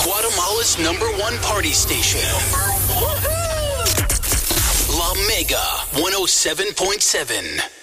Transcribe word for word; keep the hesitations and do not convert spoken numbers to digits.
Guatemala's number one party station. La Mega one oh seven point seven.